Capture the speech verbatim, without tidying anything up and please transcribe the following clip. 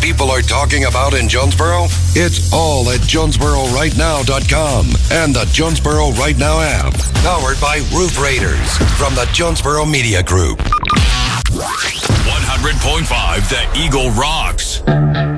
people are talking about in Jonesboro? It's all at Jonesboro Right Now dot com and the Jonesboro Right Now app. Powered by Roof Raiders from the Jonesboro Media Group. one hundred point five The Eagle rocks.